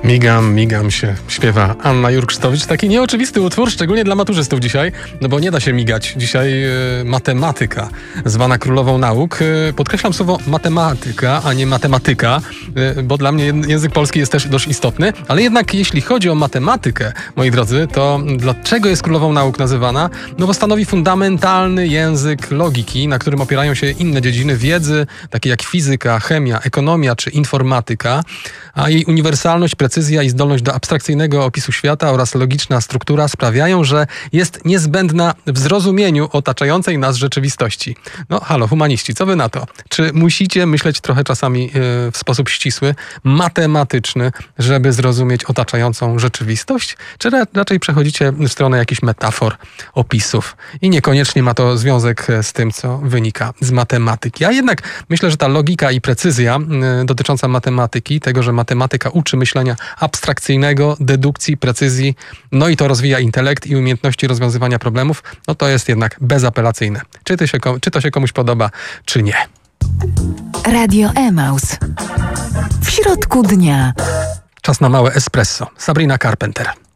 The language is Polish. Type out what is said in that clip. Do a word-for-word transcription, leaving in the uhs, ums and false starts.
Migam, migam się, śpiewa Anna Jurksztowicz. Taki nieoczywisty utwór, szczególnie dla maturzystów dzisiaj, no bo nie da się migać. Dzisiaj e, matematyka, zwana królową nauk. E, podkreślam słowo matematyka, a nie matematyka, e, bo dla mnie język polski jest też dość istotny. Ale jednak jeśli chodzi o matematykę, moi drodzy, to dlaczego jest królową nauk nazywana? No bo stanowi fundamentalny język logiki, na którym opierają się inne dziedziny wiedzy, takie jak fizyka, chemia, ekonomia czy informatyka, a jej uniwersalność, precyzja i zdolność do abstrakcyjnego opisu świata oraz logiczna struktura sprawiają, że jest niezbędna w zrozumieniu otaczającej nas rzeczywistości. No halo, humaniści, co wy na to? Czy musicie myśleć trochę czasami yy, w sposób ścisły, matematyczny, żeby zrozumieć otaczającą rzeczywistość? Czy ra- raczej przechodzicie w stronę jakichś metafor, opisów i niekoniecznie ma to związek z tym, co wynika z matematyki? A jednak myślę, że ta logika i precyzja yy, dotycząca matematyki, tego, że matematyka uczy myślenia abstrakcyjnego, dedukcji, precyzji, no i to rozwija intelekt i umiejętności rozwiązywania problemów, no to jest jednak bezapelacyjne. Czy to się, czy to się komuś podoba, czy nie. Radio Emaus. W środku dnia. Czas na małe espresso. Sabrina Carpenter.